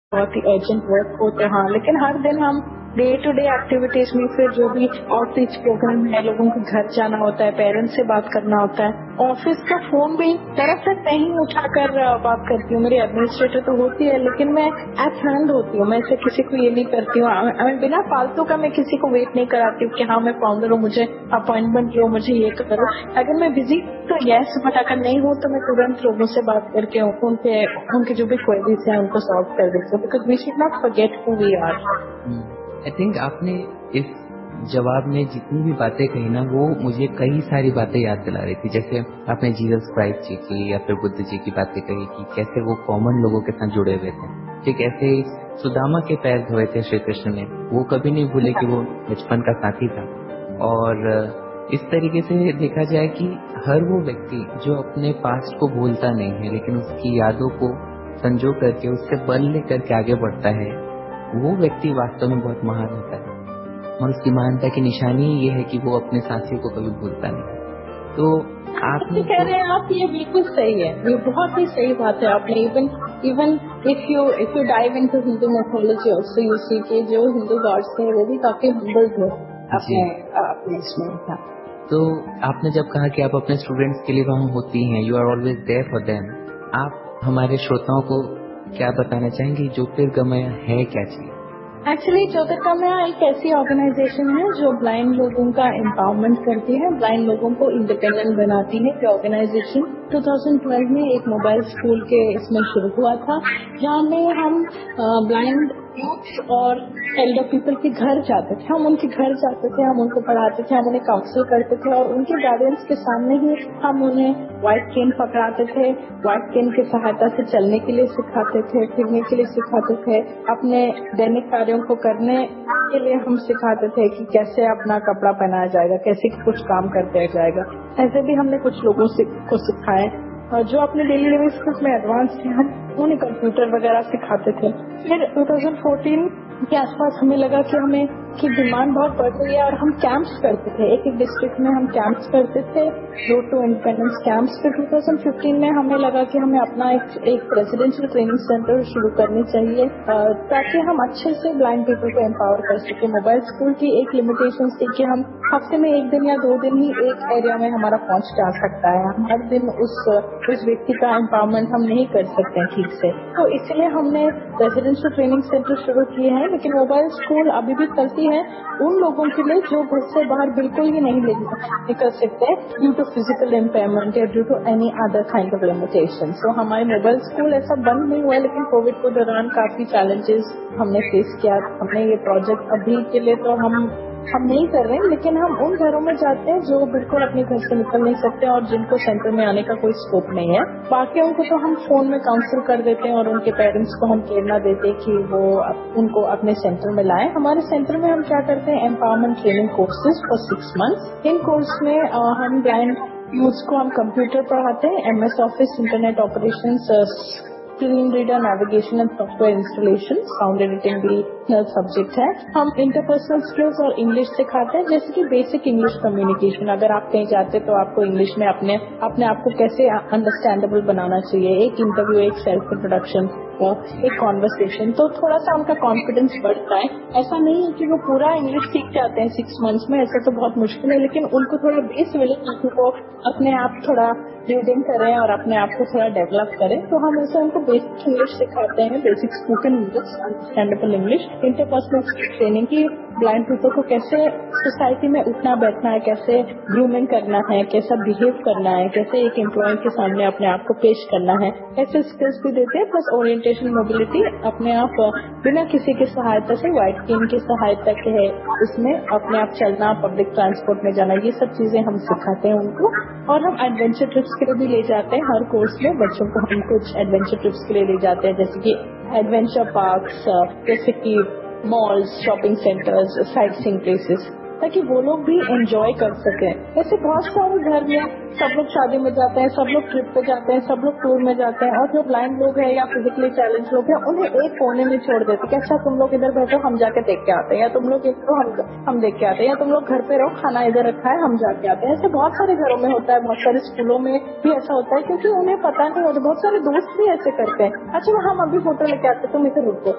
बहुत ही urgent work होते हैं। हाँ, लेकिन हर दिन हम डे टू डे एक्टिविटीज में फिर जो भी आउटरीच प्रोग्राम है, लोगों के घर जाना होता है, पेरेंट्स से बात करना होता है, ऑफिस का फोन भी दरअसल मैं ही उठाकर बात करती हूँ। मेरी एडमिनिस्ट्रेटर तो होती है, लेकिन मैं एट हैंड होती हूँ। मैं ऐसे किसी को ये नहीं करती हूँ, मैं बिना फालतू का मैं किसी को वेट नहीं कराती हूँ कि हाँ मैं फाउंडर हूँ, मुझे अपॉइंटमेंट लो, मुझे ये करो। अगर मैं बिजी तो यस, बट अगर नहीं हूँ तो मैं तुरंत लोगों से बात करके उनके जो भी क्वेरीज हैं उनको सॉल्व कर देती हूँ, because we should not forget who we are. I think आपने इस जवाब में जितनी भी बातें कही ना, वो मुझे कई सारी बातें याद दिला रही थी। जैसे आपने जीसस क्राइस्ट जी की या फिर बुद्ध जी की बातें कही कि कैसे वो कॉमन लोगों के साथ जुड़े हुए थे, ठीक ऐसे ही सुदामा के पैर धोए थे श्री कृष्ण ने। वो कभी नहीं भूले कि वो बचपन का साथी था। और इस तरीके से देखा जाए कि हर वो व्यक्ति जो अपने पास्ट को भूलता नहीं है, लेकिन उसकी यादों को संजो करके उससे बल लेकर के आगे बढ़ता है, वो व्यक्ति वास्तव में बहुत महान होता है। और उसकी महानता की निशानी ये है कि वो अपने साथियों को कभी भूलता नहीं। तो आपने कह रहे हैं आप, ये बिल्कुल सही है, ये बहुत ही सही बात है आपने। Even if you dive into Hindu mythology also, you see के जो हिंदू गॉड्स थे वो भी काफी हम्बल थे अपने इसमें था। तो आपने जब कहा कि आप अपने स्टूडेंट्स के लिए वहाँ होती हैं, you are always there for them, आप हमारे श्रोताओं को क्या बताना चाहेंगे? ज्योतिर्गमय है क्या चीज? एक्चुअली ज्योतिर्गमय एक ऐसी ऑर्गेनाइजेशन है जो ब्लाइंड लोगों का एम्पावरमेंट करती है, ब्लाइंड लोगों को इंडिपेंडेंट बनाती है। ये ऑर्गेनाइजेशन 2012 में एक मोबाइल स्कूल के इसमें शुरू हुआ था, जहाँ में हम ब्लाइंड यूथ और एल्डर पीपल के घर जाते थे। हम उनके घर जाते थे, हम उनको पढ़ाते थे, हम उन्हें काउंसिल करते थे और उनके गाइडेंस के सामने ही हम उन्हें व्हाइट केन पकड़ाते थे। व्हाइट केन की सहायता से चलने के लिए सिखाते थे, फिरने के लिए सिखाते थे, अपने दैनिक कार्यों को करने के लिए हम सिखाते थे कि कैसे अपना कपड़ा पहनाया जाएगा, कैसे कुछ काम कर दिया जाएगा। ऐसे भी हमने कुछ लोगों को सिखाए और जो अपने डेली लिविंग स्किल्स में एडवांस थे, हम उन्हें कंप्यूटर वगैरह सिखाते थे। फिर 2014 के आसपास हमें लगा कि हमें की डिमांड बहुत बढ़ रही है और हम कैंप्स करते थे। एक डिस्ट्रिक्ट में हम कैंप्स करते थे, रोड टू इंडिपेंडेंस कैंप्स। फिर 2015 में हमें लगा कि हमें अपना एक रेजिडेंशियल ट्रेनिंग सेंटर शुरू करनी चाहिए ताकि हम अच्छे से ब्लाइंड पीपल को एम्पावर कर सके। मोबाइल स्कूल की एक लिमिटेशन थी कि हम हफ्ते में 1 दिन या 2 दिन ही एक एरिया में हमारा पहुंच जा सकता है। हम हर दिन उस व्यक्ति का एम्पावरमेंट हम नहीं कर सकते हैं ठीक से, तो इसलिए हमने रेजिडेंशियल ट्रेनिंग सेंटर शुरू किए हैं। लेकिन मोबाइल स्कूल अभी भी चलती है उन लोगों के लिए जो घर से बाहर बिल्कुल ही नहीं निकल सकते ड्यू टू फिजिकल इम्पेयरमेंट या due to any other kind of limitation. सो हमारे मोबाइल स्कूल ऐसा बंद नहीं हुआ है, लेकिन कोविड के दौरान काफी चैलेंजेस हमने फेस किया। हमने ये प्रोजेक्ट अभी के लिए तो हम नहीं कर रहे हैं, लेकिन हम उन घरों में जाते हैं जो बिल्कुल अपने घर से निकल नहीं सकते और जिनको सेंटर में आने का कोई स्कोप नहीं है। बाकी उनको तो हम फोन में काउंसिल कर देते हैं और उनके पेरेंट्स को हम प्रेरणा देते हैं कि वो उनको अपने सेंटर में लाएं। हमारे सेंटर में हम क्या करते हैं, empowerment training courses for 6 months. In course में हम ब्लाइंड यूथ को हम कंप्यूटर पढ़ाते हैं, MS office, internet operations, screen reader, navigation and software installation, sound editing भी सब्जेक्ट है। हम इंटरपर्सनल स्किल्स और इंग्लिश सिखाते हैं, जैसे कि बेसिक इंग्लिश कम्युनिकेशन। अगर आप कहीं जाते तो आपको इंग्लिश में अपने आप को कैसे अंडरस्टैंडेबल बनाना चाहिए, एक इंटरव्यू, एक सेल्फ इंट्रोडक्शन, एक कॉन्वर्सेशन, तो थोड़ा सा उनका कॉन्फिडेंस बढ़ता है। ऐसा नहीं है कि वो पूरा इंग्लिश सीख जाते हैं 6 मंथ्स में, ऐसा तो बहुत मुश्किल है, लेकिन उनको थोड़ा बेस मिले ताकि वो अपने आप थोड़ा रीडिंग करें और अपने आप को थोड़ा डेवलप करें। तो हम ऐसे उनको बेसिक इंग्लिश सिखाते हैं, basic spoken English, understandable English, interpersonal training की, ब्लाइंड पीपल को कैसे सोसाइटी में उठना बैठना है, कैसे ग्रूमिंग करना है, कैसा बिहेव करना है, कैसे एक एम्प्लॉय के सामने अपने आप को पेश करना है, ऐसे स्किल्स भी देते हैं। प्लस ओरिएंटेशन, मोबिलिटी, अपने आप बिना किसी की सहायता से, व्हाइट केन की सहायता के है उसमें अपने आप चलना, पब्लिक ट्रांसपोर्ट में जाना, ये सब चीजें हम सिखाते हैं उनको। और हम एडवेंचर ट्रिप्स के लिए भी ले जाते हैं। हर कोर्स में बच्चों को हम कुछ एडवेंचर ट्रिप्स के लिए ले जाते हैं, जैसे कि एडवेंचर पार्क्स, जैसे कि malls, shopping centres, sight seeing places, ताकि वो लोग भी एंजॉय कर सकें। ऐसे बहुत सारे घर में सब लोग शादी में जाते हैं, सब लोग ट्रिप पे जाते हैं, सब लोग टूर में जाते हैं, और जो ब्लाइंड लोग हैं या फिजिकली चैलेंज लोग हैं उन्हें एक कोने में छोड़ देते हैं कि अच्छा तुम लोग इधर बैठो, हम जाके देख के आते हैं, या तुम लोग एक तो हम देख के आते हैं, या तुम लोग घर पे रहो, खाना इधर रखा है, हम जाके आते हैं। ऐसे बहुत सारे घरों में होता है, बहुत सारे स्कूलों में भी ऐसा होता है, क्योंकि उन्हें पता नहीं होता। बहुत सारे दोस्त भी ऐसे करते हैं, अच्छा हम अभी फोटो लेके आते, तुम इधर रुको,